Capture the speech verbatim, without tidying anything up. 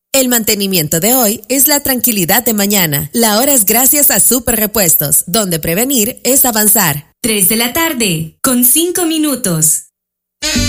El mantenimiento de hoy es la tranquilidad de mañana. La hora es gracias a Super Repuestos, donde prevenir es avanzar. tres de la tarde, con cinco minutos.